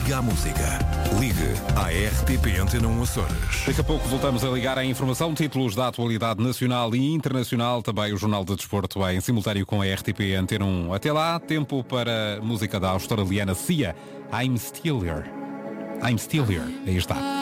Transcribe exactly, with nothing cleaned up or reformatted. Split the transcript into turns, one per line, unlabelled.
Liga à música. Ligue à R T P Antena um Açores.
Daqui a pouco voltamos a ligar à informação, títulos da atualidade nacional e internacional, também o Jornal de Desporto em simultâneo com a R T P Antena um. Até lá, tempo para música da australiana Sia, I'm Still Here. I'm Still Here. Aí está.